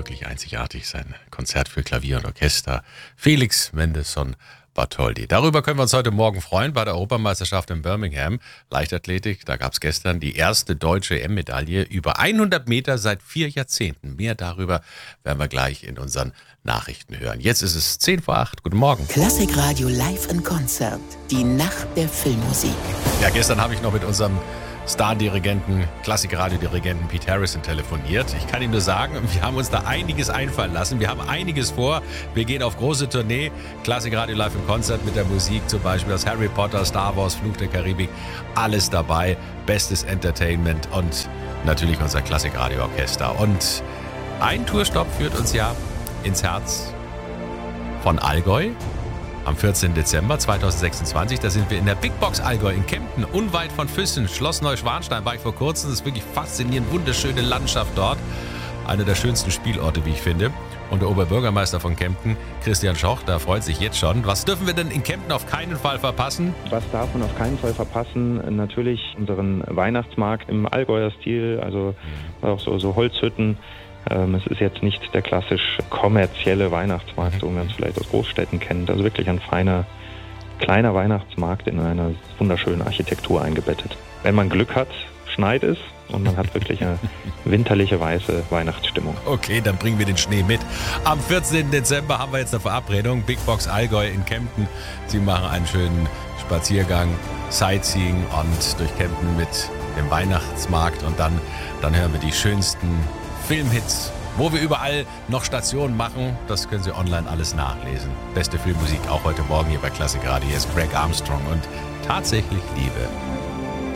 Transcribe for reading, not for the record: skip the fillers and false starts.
wirklich einzigartig, sein Konzert für Klavier und Orchester. Felix Mendelssohn Bartholdy. Darüber können wir uns heute Morgen freuen bei der Europameisterschaft in Birmingham. Leichtathletik, da gab es gestern die erste deutsche EM-Medaille über 100 Meter seit 4 Jahrzehnten. Mehr darüber werden wir gleich in unseren Nachrichten hören. Jetzt ist es 7:10. Guten Morgen. Klassikradio live in Konzert. Die Nacht der Filmmusik. Ja, gestern habe ich noch mit unserem Star-Dirigenten, Klassikradio-Dirigenten Pete Harrison telefoniert. Ich kann ihm nur sagen, wir haben uns da einiges einfallen lassen. Wir haben einiges vor. Wir gehen auf große Tournee. Klassikradio live im Konzert mit der Musik, zum Beispiel aus Harry Potter, Star Wars, Fluch der Karibik. Alles dabei. Bestes Entertainment und natürlich unser Klassikradio-Orchester. Und ein Tourstopp führt uns ja ins Herz von Allgäu. Am 14. Dezember 2026, da sind wir in der Big Box Allgäu in Kempten, unweit von Füssen, Schloss Neuschwanstein, war ich vor kurzem. Das ist wirklich faszinierend, wunderschöne Landschaft dort. Einer der schönsten Spielorte, wie ich finde. Und der Oberbürgermeister von Kempten, Christian Schoch, da freut sich jetzt schon. Was dürfen wir denn in Kempten auf keinen Fall verpassen? Was darf man auf keinen Fall verpassen? Natürlich unseren Weihnachtsmarkt im Allgäuer Stil, also auch so Holzhütten. Es ist jetzt nicht der klassisch kommerzielle Weihnachtsmarkt, so wie man es vielleicht aus Großstädten kennt. Also wirklich ein feiner, kleiner Weihnachtsmarkt in einer wunderschönen Architektur eingebettet. Wenn man Glück hat, schneit es und man hat wirklich eine winterliche, weiße Weihnachtsstimmung. Okay, dann bringen wir den Schnee mit. Am 14. Dezember haben wir jetzt eine Verabredung. Big Box Allgäu in Kempten. Sie machen einen schönen Spaziergang, Sightseeing und durch Kempten mit dem Weihnachtsmarkt. Und dann hören wir die schönsten Filmhits, wo wir überall noch Stationen machen. Das können Sie online alles nachlesen. Beste Filmmusik auch heute Morgen hier bei Klassikradio. Hier ist Craig Armstrong und Tatsächlich Liebe.